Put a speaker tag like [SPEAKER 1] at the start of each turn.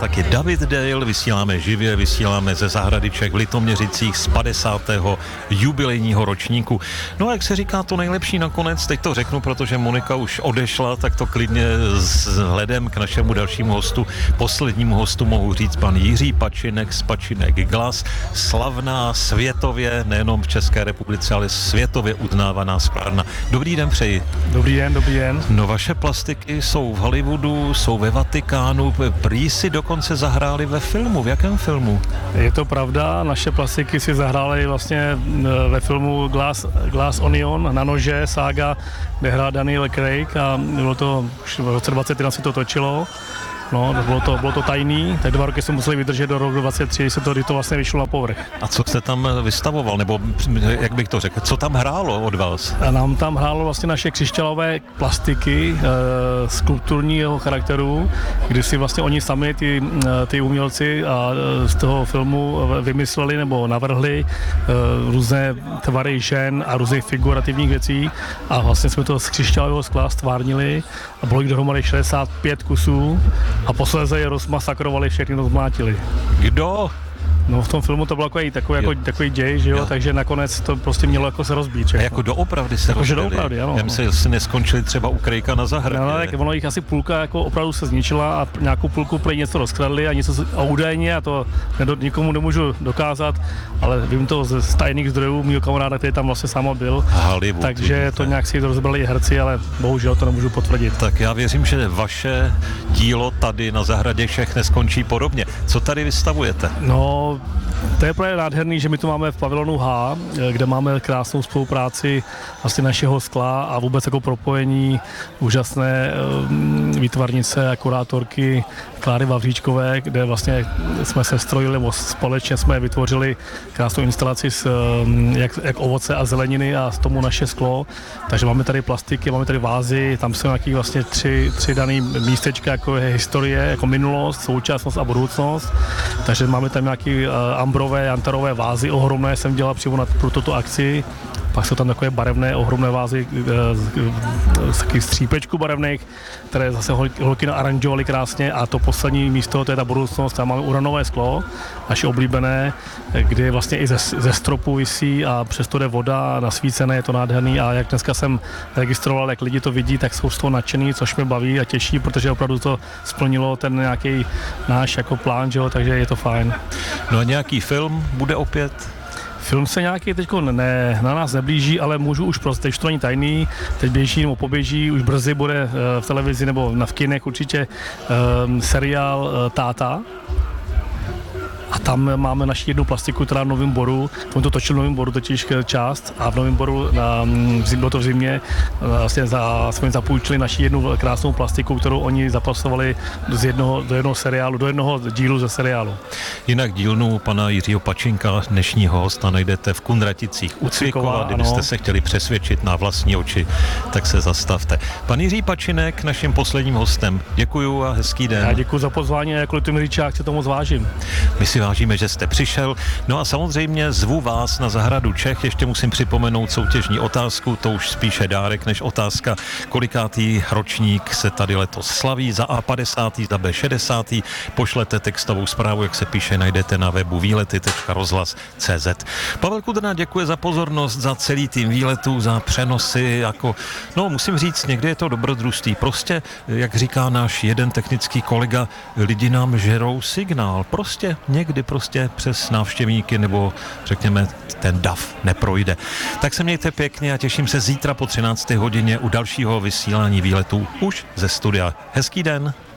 [SPEAKER 1] taky David Dale, vysíláme živě, vysíláme ze zahrady Čech v Litoměřicích z 50. jubilejního ročníku. No a jak se říká, to nejlepší nakonec, teď to řeknu, protože Monika už odešla, tak to klidně vzhledem k našemu dalšímu hostu, poslednímu hostu mohu říct pan Jiří Pačinek z Pačinek Glass, slavná světově, nejenom v České republice, ale světově uznávaná sklárna. Dobrý den přeji.
[SPEAKER 2] Dobrý den, dobrý den.
[SPEAKER 1] No vaše plastiky jsou v Hollywoodu, jsou ve Vatikánu, prý si dokonce zahráli ve filmu. V jakém filmu?
[SPEAKER 2] Je to pravda, naše plastiky si zahrály vlastně ve filmu Glass Onion, na nože, sága, kde hrál Daniel Craig a bylo to už v roce 2021 se to točilo. No, bylo to tajný, tak 2 roky jsme museli vydržet do roku 2023, kdy to vlastně vyšlo na povrch.
[SPEAKER 1] A co jste tam vystavoval, nebo jak bych to řekl, co tam hrálo od vás?
[SPEAKER 2] A nám tam hrálo vlastně naše křišťálové plastiky skulpturního charakteru, kdy si vlastně oni sami, ty umělci a z toho filmu vymysleli nebo navrhli různé tvary žen a různých figurativních věcí a vlastně jsme to z křišťálového skla stvárnili a bylo jich dohromady 65 kusů. A posléze je rozmasakrovali, všechny rozmlátili.
[SPEAKER 1] Kdo?
[SPEAKER 2] No v tom filmu to bylo takový děj, že jo, takže nakonec to prostě mělo jako se rozbít.
[SPEAKER 1] A jako doopravdy se rozbili?
[SPEAKER 2] Doopravdy, ano.
[SPEAKER 1] Jem si neskončili třeba u Craiga na zahradě.
[SPEAKER 2] No, tak ono jich asi půlka jako opravdu se zničila a nějakou půlku prý něco rozkradli a něco údajně, a to nikomu nemůžu dokázat, ale vím to z tajných zdrojů mýho kamaráda, který tam vlastně sám byl.
[SPEAKER 1] Hollywood,
[SPEAKER 2] takže to nějak si rozbrali i herci, ale bohužel to nemůžu potvrdit.
[SPEAKER 1] Tak já věřím, že vaše dílo tady na zahradě Čech neskončí podobně. Co tady vystavujete?
[SPEAKER 2] No, to je právě nádherný, že my tu máme v pavilonu H, kde máme krásnou spolupráci vlastně našeho skla a vůbec jako propojení úžasné výtvarnice a kurátorky Kláry Vavříčkové, kde vlastně jsme se strojili, nebo společně jsme vytvořili krásnou instalaci jak ovoce a zeleniny a z tomu naše sklo. Takže máme tady plastiky, máme tady vázy, tam jsou nějaký vlastně tři daný místečka, jako je historie, jako minulost, současnost a budoucnost. Takže máme tam nějaký ambrové, jantarové vázy ohromné, jsem dělal přímo pro tuto akci. Pak jsou tam takové barevné, ohromné vázy z takových střípečků barevných, které zase holky naaranžovaly krásně a to poslední místo, to je ta budoucnost, tam máme uranové sklo, naše oblíbené, kdy vlastně i ze stropu visí a přesto jde voda, nasvícené, je to nádherný a jak dneska jsem registroval, jak lidi to vidí, tak jsou z toho nadšený, což mě baví a těší, protože opravdu to splnilo ten nějaký náš jako plán, že jo, takže je to fajn.
[SPEAKER 1] No a nějaký film bude opět?
[SPEAKER 2] Film se nějaký teď na nás neblíží, ale můžu už prostě, teď to není tajný, teď běží nebo poběží, už brzy bude v televizi nebo v kinech určitě seriál Táta. A tam máme naši jednu plastiku, která v Novém Boru, on to točil v Novém Boru totiž část a v Novém Boru, bylo to v zimě, vlastně jsme zapůjčili naši jednu krásnou plastiku, kterou oni zapasovali do jednoho seriálu, do jednoho dílu ze seriálu.
[SPEAKER 1] Jinak dílnu pana Jiřího Pačinka, dnešního hosta, najdete v Kunraticích u Cvikova, kdybyste se chtěli přesvědčit na vlastní oči, tak se zastavte. Pan Jiří Pačinek, naším posledním hostem, děkuju a hezký den.
[SPEAKER 2] Já děkuju za pozvání a jako Litoměřičák se tomu zvážím.
[SPEAKER 1] My si vážíme, že jste přišel. No a samozřejmě zvu vás na zahradu Čech. Ještě musím připomenout soutěžní otázku, to už spíše dárek než otázka, kolikátý ročník se tady letos slaví, za A 50., za B 60. Pošlete textovou zprávu, jak se píše, najdete na webu výlety.rozhlas.cz. Pavel Kudrna děkuje za pozornost, za celý tým výletů, za přenosy, musím říct, někdy je to dobrodružství. Prostě, jak říká náš jeden technický kolega, lidi nám žerou signál. Někdy přes návštěvníky nebo řekněme ten dav neprojde. Tak se mějte pěkně a těším se zítra po 13. hodině u dalšího vysílání výletů už ze studia. Hezký den.